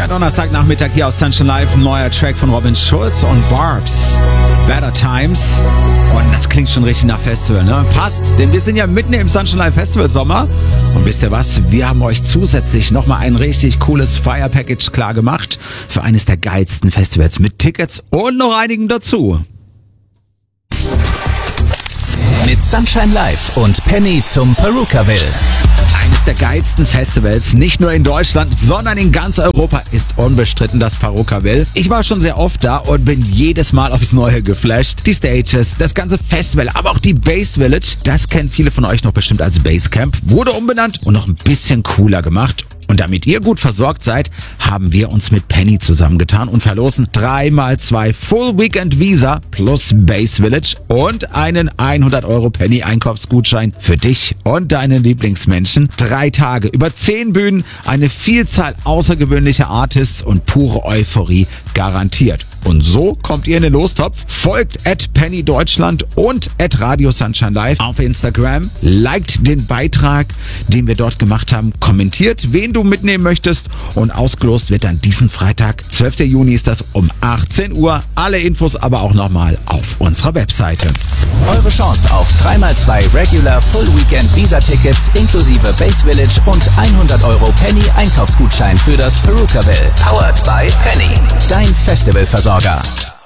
Ja, Donnerstagnachmittag hier aus Sunshine Live, ein neuer Track von Robin Schulz und Barbs. Better Times. Und das klingt schon richtig nach Festival, ne? Passt, denn wir sind ja mitten im Sunshine Live Festival Sommer. Und wisst ihr was? Wir haben euch zusätzlich nochmal ein richtig cooles Fire Package klar gemacht für eines der geilsten Festivals mit Tickets und noch einigen dazu. Mit Sunshine Live und Penny zum Perukaville. Eines der geilsten Festivals, nicht nur in Deutschland, sondern in ganz Europa, ist unbestritten das Perukaville. Ich war schon sehr oft da und bin jedes Mal aufs Neue geflasht. Die Stages, das ganze Festival, aber auch die Bass Village, das kennen viele von euch noch bestimmt als Basecamp, wurde umbenannt und noch ein bisschen cooler gemacht. Und damit ihr gut versorgt seid, haben wir uns mit Penny zusammengetan und verlosen 3x2 Full Weekend Visa plus Bass Village und einen 100 € Penny Einkaufsgutschein für dich und deine Lieblingsmenschen. 3 Tage über 10 Bühnen, eine Vielzahl außergewöhnlicher Artists und pure Euphorie garantiert. Und so kommt ihr in den Lostopf. Folgt @PennyDeutschland und @Radio Sunshine Live auf Instagram. Liked den Beitrag, den wir dort gemacht haben. Kommentiert, wen du mitnehmen möchtest. Und ausgelost wird dann diesen Freitag, 12. Juni ist das um 18 Uhr. Alle Infos aber auch nochmal auf unserer Webseite. Eure Chance auf 3x2 Regular Full Weekend Visa Tickets inklusive Bass Village und 100 € Penny Einkaufsgutschein für das Perukaville. Powered by Penny. Dein Festivalversorger.